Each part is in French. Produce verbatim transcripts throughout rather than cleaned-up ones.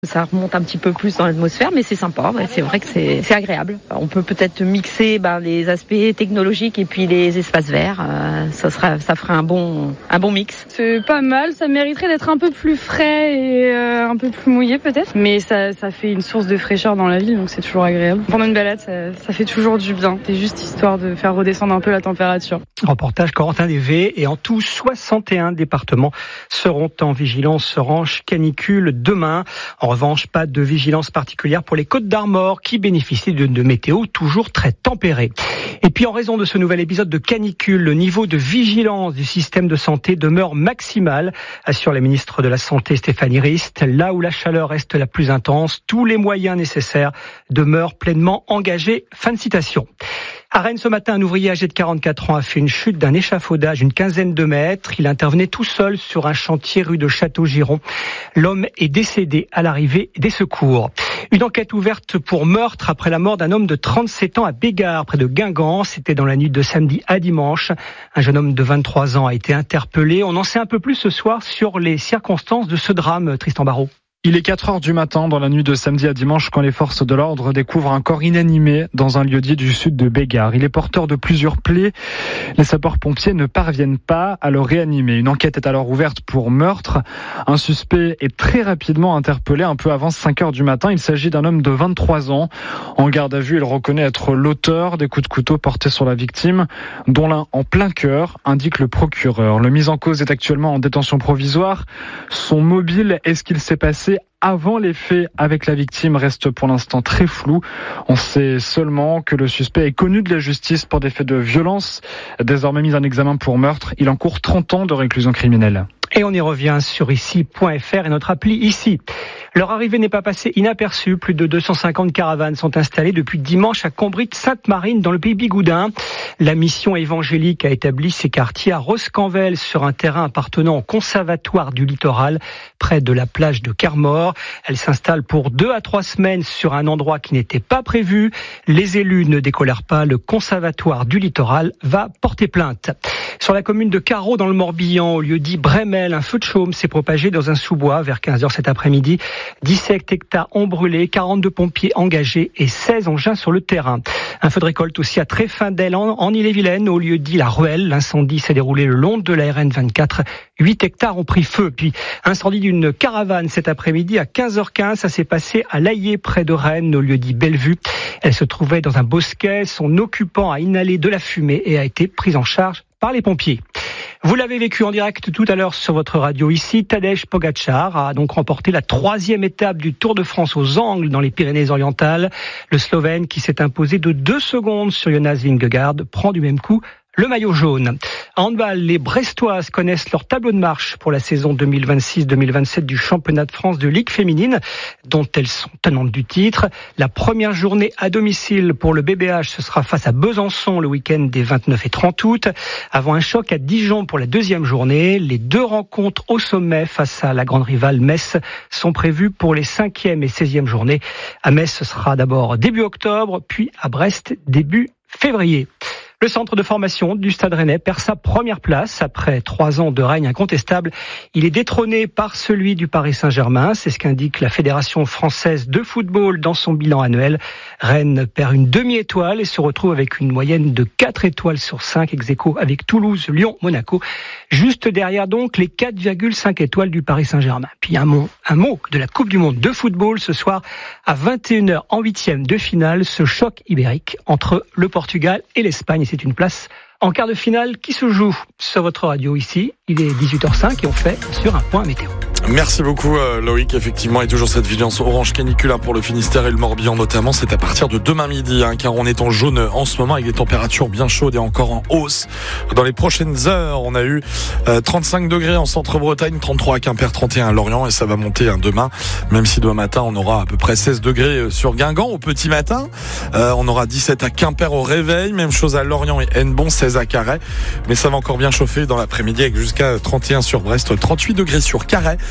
Ça remonte un petit peu plus dans l'atmosphère, mais c'est sympa. Ouais, c'est vrai que c'est, c'est agréable. On peut peut-être mixer ben, les aspects technologiques et puis les espaces verts. Euh, ça sera, ça ferait un bon, un bon mix. C'est pas mal. Ça mériterait d'être un peu plus frais et euh, un peu plus mouillé peut-être. Mais ça, ça fait une source de fraîcheur dans la ville, donc c'est toujours agréable. Pendant une balade, ça, ça fait toujours du bien. C'est juste histoire de faire redescendre un peu la température. Reportage Corentin Lévé, et en tout soixante et un départements seront en vigilance orange canicule demain. En revanche, pas de vigilance particulière pour les Côtes d'Armor qui bénéficient de, de météo toujours très tempérée. Et puis en raison de ce nouvel épisode de canicule, le niveau de vigilance du système de santé demeure maximal, assure la ministre de la Santé Stéphanie Rist. Là où la chaleur reste la plus intense, tous les moyens nécessaires demeurent pleinement engagés. Fin de citation. À Rennes, ce matin, un ouvrier âgé de quarante-quatre ans a fait une chute d'un échafaudage d'une quinzaine de mètres. Il intervenait tout seul sur un chantier rue de Château-Giron. L'homme est décédé à l'arrivée des secours. Une enquête ouverte pour meurtre après la mort d'un homme de trente-sept ans à Bégard, près de Guingamp. C'était dans la nuit de samedi à dimanche. Un jeune homme de vingt-trois ans a été interpellé. On en sait un peu plus ce soir sur les circonstances de ce drame, Tristan Barraud. Il est quatre heures du matin dans la nuit de samedi à dimanche quand les forces de l'ordre découvrent un corps inanimé dans un lieu-dit du sud de Bégard. Il est porteur de plusieurs plaies. Les sapeurs-pompiers ne parviennent pas à le réanimer. Une enquête est alors ouverte pour meurtre. Un suspect est très rapidement interpellé un peu avant cinq heures du matin. Il s'agit d'un homme de vingt-trois ans. En garde à vue, il reconnaît être l'auteur des coups de couteau portés sur la victime, dont l'un en plein cœur, indique le procureur. Le mis en cause est actuellement en détention provisoire. Son mobile, est-ce qu'il s'est passé avant les faits avec la victime reste pour l'instant très flou. On sait seulement que le suspect est connu de la justice pour des faits de violence. Désormais mis en examen pour meurtre, il encourt trente ans de réclusion criminelle. Et on y revient sur ici point f r et notre appli Ici. Leur arrivée n'est pas passée inaperçue. Plus de deux cent cinquante caravanes sont installées depuis dimanche à Combry-Sainte-Marine dans le pays bigoudin. La mission évangélique a établi ses quartiers à Roscanvel sur un terrain appartenant au Conservatoire du Littoral, près de la plage de Carmort. Elle s'installe pour deux à trois semaines sur un endroit qui n'était pas prévu. Les élus ne décolèrent pas. Le Conservatoire du Littoral va porter plainte. Sur la commune de Carreau dans le Morbihan, au lieu dit Brémel, un feu de chaume s'est propagé dans un sous-bois vers quinze heures cet après-midi. dix-sept hectares ont brûlé, quarante-deux pompiers engagés et seize engins sur le terrain. Un feu de récolte aussi à Tréfindel en, en Ille-et-Vilaine, au lieu dit La Ruelle. L'incendie s'est déroulé le long de la R N vingt-quatre. huit hectares ont pris feu. Puis incendie d'une caravane cet après-midi à quinze heures quinze. Ça s'est passé à Laillé, près de Rennes, au lieu dit Bellevue. Elle se trouvait dans un bosquet. Son occupant a inhalé de la fumée et a été pris en charge par les pompiers. Vous l'avez vécu en direct tout à l'heure sur votre radio ici. Tadej Pogačar a donc remporté la troisième étape du Tour de France aux Angles dans les Pyrénées-Orientales. Le Slovène, qui s'est imposé de deux secondes sur Jonas Vingegaard, prend du même coup le maillot jaune. En handball, les Brestoises connaissent leur tableau de marche pour la saison deux mille vingt-six deux mille vingt-sept du championnat de France de Ligue féminine, dont elles sont tenantes du titre. La première journée à domicile pour le B B H, ce sera face à Besançon le week-end des vingt-neuf et trente août. Avant un choc à Dijon pour la deuxième journée, les deux rencontres au sommet face à la grande rivale Metz sont prévues pour les cinquième et seizième journées. À Metz, ce sera d'abord début octobre, puis à Brest début février. Le centre de formation du Stade Rennais perd sa première place après trois ans de règne incontestable. Il est détrôné par celui du Paris Saint-Germain. C'est ce qu'indique la Fédération française de football dans son bilan annuel. Rennes perd une demi-étoile et se retrouve avec une moyenne de quatre étoiles sur cinq, ex-aequo avec Toulouse, Lyon, Monaco. Juste derrière donc les quatre virgule cinq étoiles du Paris Saint-Germain. Puis un mot, un mot de la Coupe du Monde de football ce soir à vingt et une heures en huitième de finale. Ce choc ibérique entre le Portugal et l'Espagne. C'est une place en quart de finale qui se joue sur votre radio ici. Il est dix-huit heures cinq et on fait sur un point météo. Merci beaucoup euh, Loïc, effectivement, et toujours cette vigilance orange canicule hein, pour le Finistère et le Morbihan notamment. C'est à partir de demain midi, hein, car on est en jaune en ce moment avec des températures bien chaudes et encore en hausse. Dans les prochaines heures, on a eu euh, trente-cinq degrés en centre-Bretagne, trente-trois à Quimper, trente et un à Lorient, et ça va monter hein, demain, même si demain matin on aura à peu près seize degrés sur Guingamp au petit matin. Euh, on aura dix-sept à Quimper au réveil, même chose à Lorient et Hennebon, seize à Carhaix, mais ça va encore bien chauffer dans l'après-midi avec jusqu'à trente et un sur Brest, trente-huit degrés sur Carhaix.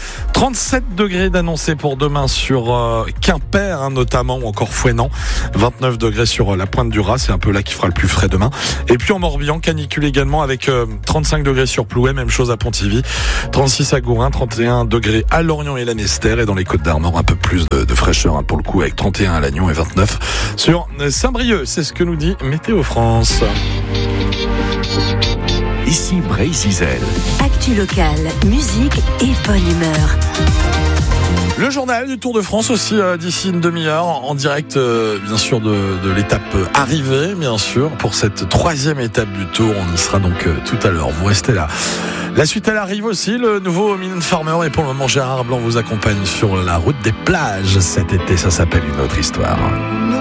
trente-sept degrés d'annoncés pour demain sur euh, Quimper, hein, notamment, ou encore Fouesnant. vingt-neuf degrés sur euh, la pointe du Raz, c'est un peu là qui fera le plus frais demain. Et puis en Morbihan, canicule également avec euh, trente-cinq degrés sur Plouay, même chose à Pontivy, trente-six à Gourin, trente et un degrés à Lorient et Lanester, et dans les Côtes d'Armor un peu plus de, de fraîcheur hein, pour le coup, avec trente et un à Lannion et vingt-neuf sur Saint-Brieuc. C'est ce que nous dit Météo France. Ici Bray-Zizel. Actu locale, musique et bonne humeur. Le journal du Tour de France aussi euh, d'ici une demi-heure en direct euh, bien sûr de, de l'étape euh, arrivée bien sûr pour cette troisième étape du Tour. On y sera donc euh, tout à l'heure. Vous restez là. La suite elle arrive aussi, le nouveau Mylène Farmer, et pour le moment Gérard Blanc vous accompagne sur la route des plages cet été. Ça s'appelle Une autre histoire.